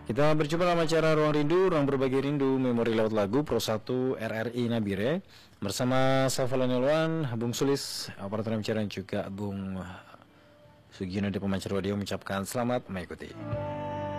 Kita berjumpa dalam acara Ruang Rindu, Ruang Berbagi Rindu, Memori lewat lagu Pro 1 RRI Nabire bersama Savalonil One, Bung Sulis, operator bicara, dan juga Bung Sugiono di pemancar radio mengucapkan selamat mengikuti.